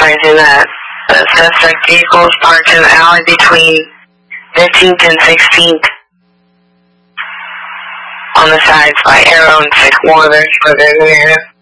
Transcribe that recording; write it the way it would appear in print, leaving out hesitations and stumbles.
advising that the suspect vehicle is parked in the alley between 15th and 16th on the sides by Arrow and Sycamore. There's further in the area.